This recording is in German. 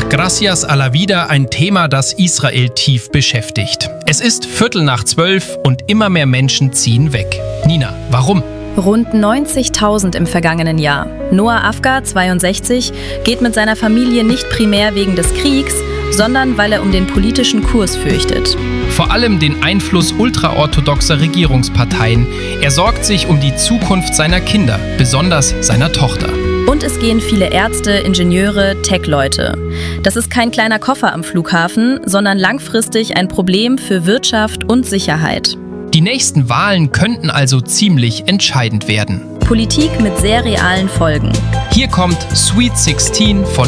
Gracias a la Vida, ein Thema, das Israel tief beschäftigt. Es ist 11:45 und immer mehr Menschen ziehen weg. Nina, warum? Rund 90.000 im vergangenen Jahr. Noah Afgar, 62, geht mit seiner Familie nicht primär wegen des Kriegs, sondern weil er um den politischen Kurs fürchtet. Vor allem den Einfluss ultraorthodoxer Regierungsparteien. Er sorgt sich um die Zukunft seiner Kinder, besonders seiner Tochter. Und es gehen viele Ärzte, Ingenieure, Tech-Leute. Das ist kein kleiner Koffer am Flughafen, sondern langfristig ein Problem für Wirtschaft und Sicherheit. Die nächsten Wahlen könnten also ziemlich entscheidend werden. Politik mit sehr realen Folgen. Hier kommt Sweet 16 von